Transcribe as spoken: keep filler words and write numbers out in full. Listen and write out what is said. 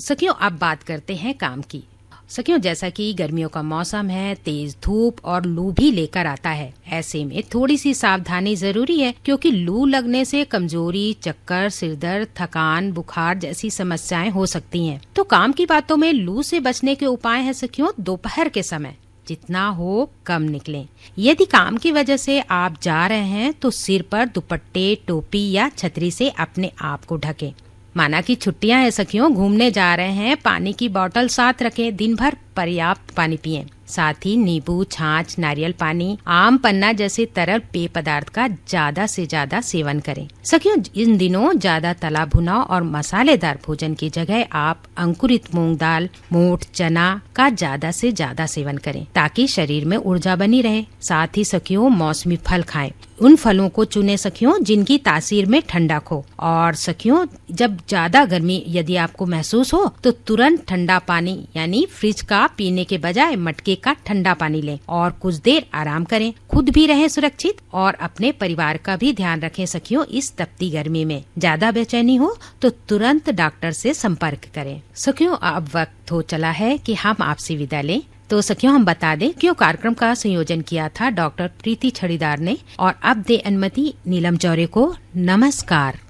सखियों, अब बात करते हैं काम की। सखियों, जैसा कि गर्मियों का मौसम है, तेज धूप और लू भी लेकर आता है। ऐसे में थोड़ी सी सावधानी जरूरी है, क्योंकि लू लगने से कमजोरी, चक्कर, सिरदर्द, थकान, बुखार जैसी समस्याएं हो सकती हैं। तो काम की बातों में लू से बचने के उपाय हैं सखियों, दोपहर के समय जितना हो कम निकलें। यदि काम की वजह से आप जा रहे हैं तो सिर पर दुपट्टे, टोपी या छतरी से अपने आप को ढकें। माना कि छुट्टियां हैं सखियों, घूमने जा रहे हैं, पानी की बोतल साथ रखें। दिन भर पर्याप्त पानी पिएं। साथ ही नींबू, छाछ, नारियल पानी, आम पन्ना जैसे तरल पेय पदार्थ का ज्यादा से ज्यादा सेवन करें। सखियों, इन दिनों ज्यादा तला भुना और मसालेदार भोजन की जगह आप अंकुरित मूंग दाल, मोठ, चना का ज्यादा से ज्यादा सेवन करें, ताकि शरीर में ऊर्जा बनी रहे। साथ ही सखियों, मौसमी फल खाएं। उन फलों को चुने सखियों जिनकी तासीर में ठंडक हो। और सखियों, जब ज्यादा गर्मी यदि आपको महसूस हो तो तुरंत ठंडा पानी यानी फ्रिज का पीने के बजाय मटके का ठंडा पानी लें और कुछ देर आराम करें। खुद भी रहें सुरक्षित और अपने परिवार का भी ध्यान रखें सखियों। इस तपती गर्मी में ज्यादा बेचैनी हो तो तुरंत डॉक्टर से संपर्क करें। सखियों, अब वक्त हो चला है कि हम आपसे विदा लें। तो सखियों, हम बता दें क्यों कार्यक्रम का संयोजन किया था डॉक्टर प्रीति छड़ीदार ने, और अब दे अनुमति नीलम जौरे को। नमस्कार।